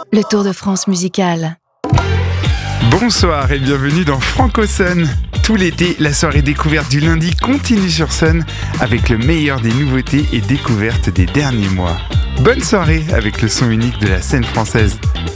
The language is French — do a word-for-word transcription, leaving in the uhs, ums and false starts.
le Tour de France musical. Bonsoir et bienvenue dans Franco Sun. Tout l'été, la soirée découverte du lundi continue sur Sun avec le meilleur des nouveautés et découvertes des derniers mois. Bonne soirée avec le son unique de la scène française.